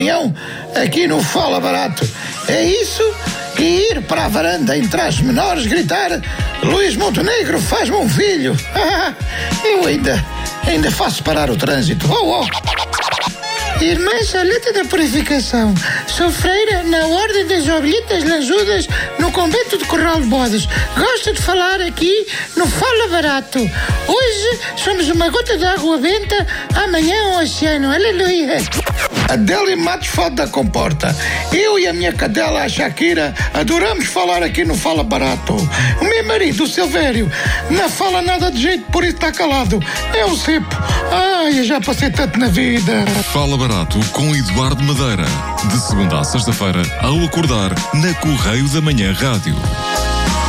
aqui no Fala Barato. É isso e ir para a varanda entre as menores gritar: Luís Montenegro, faz-me um filho. Eu ainda faço parar o trânsito. Irmã Salete da Purificação, sou freira na Ordem das Ovelhitas Lanjudas no Convento de Corral de Bodes. Gosto de falar aqui no Fala Barato. Hoje somos uma gota de água benta, amanhã um oceano. Aleluia! Adélia Matos Fado da Comporta. Eu e a minha cadela, a Shakira, adoramos falar aqui no Fala Barato. O meu marido, o Silvério, não fala nada de jeito, por isso está calado. É o cepo. Eu já passei tanto na vida. Fala Barato com Eduardo Madeira. De segunda a sexta-feira, ao acordar, na Correio da Manhã Rádio.